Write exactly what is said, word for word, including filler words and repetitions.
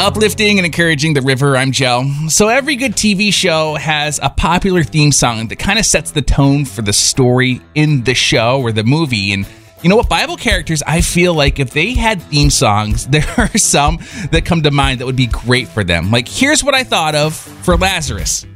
Uplifting and encouraging the river, I'm Joe. So every good T V show has a popular theme song that kind of sets the tone for the story in the show or the movie. And you know what? Bible characters, I feel like if they had theme songs, there are some that come to mind that would be great for them. Like, here's what I thought of for Lazarus.